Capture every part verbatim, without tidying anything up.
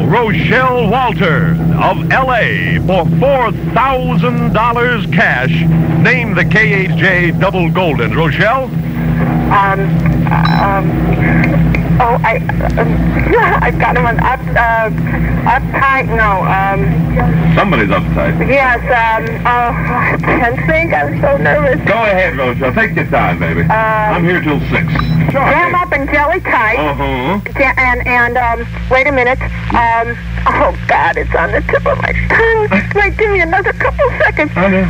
Rochelle Walter of L A for four thousand dollars cash. Name the K H J Double Golden. Rochelle? Um, um, oh, I, um, I got him on up, uh, uptight, no, um. Somebody's uptight. Yes, um, oh, I can't think, I'm so nervous. Go ahead, Rochelle. Take your time, baby. Um, I'm here till six. Sure. Jam up and jelly tight. Uh-huh. Ja- and, and, um, wait a minute, um, oh, God, it's on the tip of my tongue. Wait, give me another couple seconds. I know.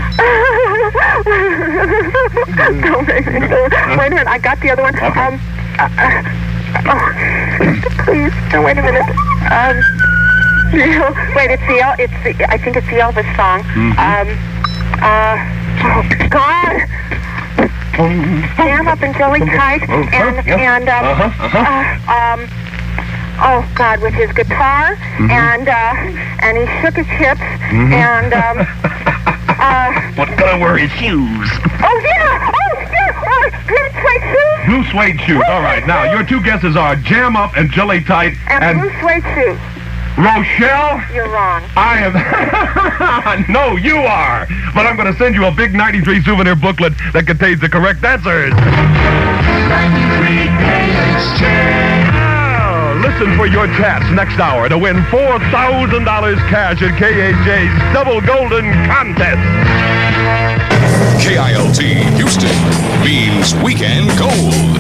Don't make me do it. Wait a minute, I got the other one. Okay. Um, uh, uh, oh, please, no, wait a minute. Um, wait, it's the, El- it's the, I think it's the Elvis song. Mm-hmm. Um, uh, oh, God. Jam up and jelly tight, and, and, um, Uh-huh, uh-huh. Uh, um, oh, God, with his guitar, Mm-hmm. and, uh, and he shook his hips, Mm-hmm. and, um, uh, What color were his shoes? oh, yeah, oh, yeah, uh, blue suede shoes, Blue suede shoes. All right. Now, your two guesses are Jam Up and Jelly Tight. and, And blue suede shoes. Rochelle, You're wrong. I am... No, you are. But I'm going to send you a big ninety-three souvenir booklet that contains the correct answers. ninety-three K H J. Now, listen for your chance next hour to win four thousand dollars cash at K H J's Double Golden Contest. K I L T Houston means weekend gold.